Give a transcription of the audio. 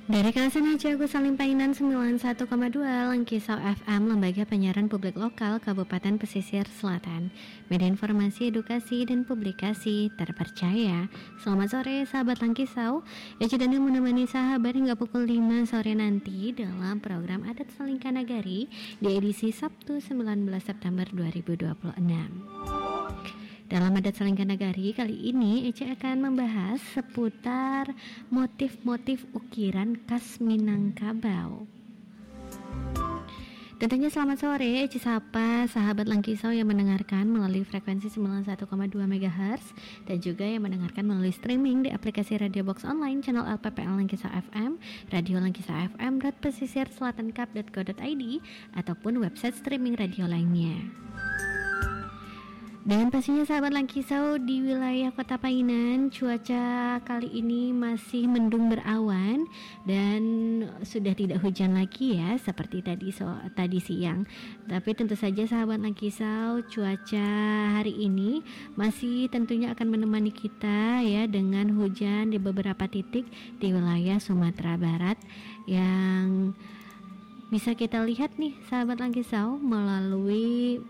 Dari Kawasan Haji Agus Salim Painan 91,2 Langkisau FM, Lembaga Penyiaran Publik Lokal Kabupaten Pesisir Selatan. Media informasi, edukasi, dan publikasi terpercaya. Selamat sore sahabat Langkisau. Eci Daniel menemani sahabat hingga pukul 5 sore nanti dalam program Adat Salingka Nagari di edisi Sabtu 19 September 2026. Dalam Adat Salingka Nagari kali ini Ece akan membahas seputar motif-motif ukiran khas Minangkabau. Tentunya selamat sore Ece sapa sahabat Langkisau yang mendengarkan melalui frekuensi 91,2 MHz dan juga yang mendengarkan melalui streaming di aplikasi Radio Box Online channel LPPL Langkisau FM, Radio Langkisau FM, pesisirselatankap.co.id ataupun website streaming radio lainnya. Dan pastinya sahabat Langkisau, di wilayah Kota Painan cuaca kali ini masih mendung berawan dan sudah tidak hujan lagi ya seperti tadi siang. Tapi tentu saja sahabat Langkisau, cuaca hari ini masih tentunya akan menemani kita ya dengan hujan di beberapa titik di wilayah Sumatera Barat yang bisa kita lihat nih sahabat Langkisau melalui